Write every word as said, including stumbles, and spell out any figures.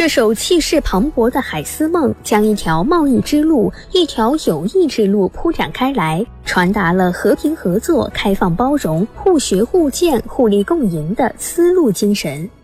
这首气势磅礴的海思梦将一条贸易之路、一条友谊之路铺展开来，传达了和平合作、开放包容、互学互鉴、互利共赢的丝路精神。